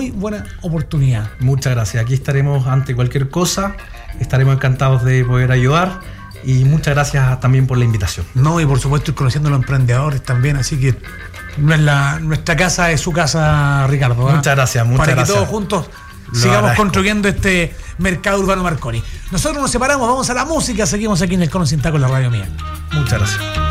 muy buena oportunidad. Muchas gracias. Aquí estaremos ante cualquier cosa. Estaremos encantados de poder ayudar. Y muchas gracias también por la invitación. No, y por supuesto ir conociendo a los emprendedores también. Así que nuestra casa es su casa, Ricardo. Muchas gracias. Para gracias. que todos juntos sigamos construyendo este mercado urbano Marconi. Nosotros nos separamos, vamos a la música. Seguimos aquí en El Cono Sin Taco, en la radio mía. Muchas gracias.